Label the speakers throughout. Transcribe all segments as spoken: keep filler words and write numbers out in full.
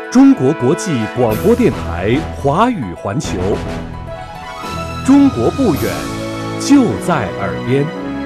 Speaker 1: 中国国际广播电台华语环球，中国不远，就在耳边。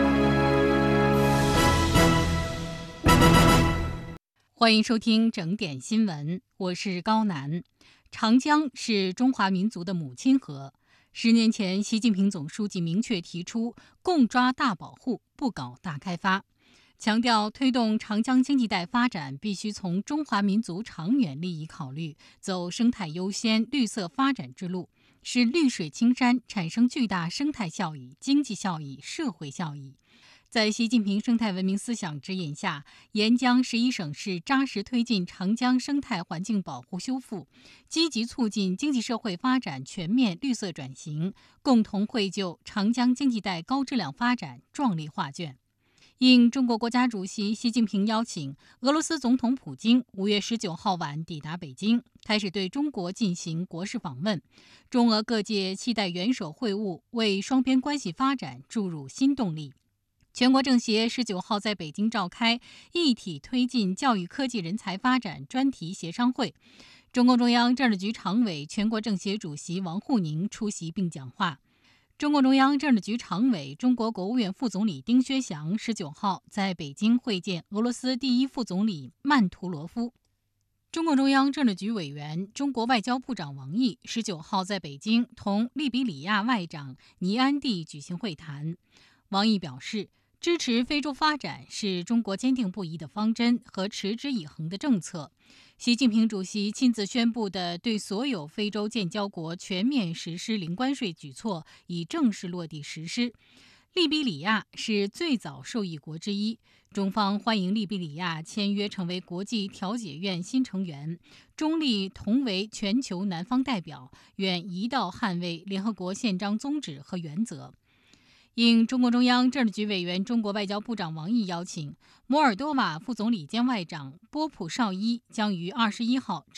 Speaker 2: 欢迎收听整点新闻，我是高楠。长江是中华民族的母亲河。十年前，习近平总书记明确提出共抓大保护，不搞大开发，强调推动长江经济带发展必须从中华民族长远利益考虑，走生态优先、绿色发展之路，使绿水青山产生巨大生态效益、经济效益、社会效益。在习近平生态文明思想指引下，沿江十一省市扎实推进长江生态环境保护修复，积极促进经济社会发展全面绿色转型，共同绘就长江经济带高质量发展壮丽画卷。应中国国家主席习近平邀请，俄罗斯总统普京五月十九号晚抵达北京，开始对中国进行国事访问。中俄各界期待元首会晤为双边关系发展注入新动力。全国政协十九号在北京召开一体推进教育科技人才发展专题协商会，中共中央政治局常委、全国政协主席王沪宁出席并讲话。中共中央政治局常委、中国国务院副总理丁薛祥十九号在北京会见俄罗斯第一副总理曼图罗夫。中共中央政治局委员、中国外交部长王毅十九号在北京同利比里亚外长尼安蒂举行会谈。王毅表示，支持非洲发展是中国坚定不移的方针和持之以恒的政策。习近平主席亲自宣布的对所有非洲建交国全面实施零关税举措已正式落地实施。利比里亚是最早受益国之一，中方欢迎利比里亚签约成为国际调解院新成员，中利同为全球南方代表，愿一道捍卫联合国宪章宗旨和原则。应中共中央政治局委员、中国外交部长王毅邀请，摩尔多瓦副总理兼外长波普绍伊将于二十一号